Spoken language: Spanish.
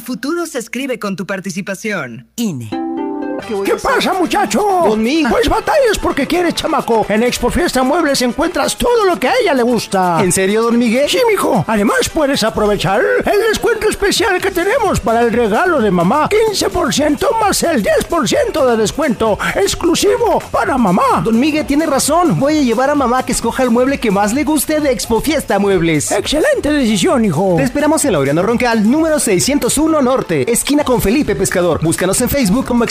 futuro se escribe con tu participación. INE. ¿Qué pasa, muchacho? Don Mig. Pues batallas porque quieres, chamaco. En Expo Fiesta Muebles encuentras todo lo que a ella le gusta. ¿En serio, don Miguel? Sí, mijo. Además, puedes aprovechar el descuento especial que tenemos para el regalo de mamá. 15% más el 10% de descuento exclusivo para mamá. Don Miguel tiene razón. Voy a llevar a mamá que escoja el mueble que más le guste de Expo Fiesta Muebles. Excelente decisión, hijo. Te esperamos en Laureano Roncal, número 601 Norte, esquina con Felipe Pescador. Búscanos en Facebook como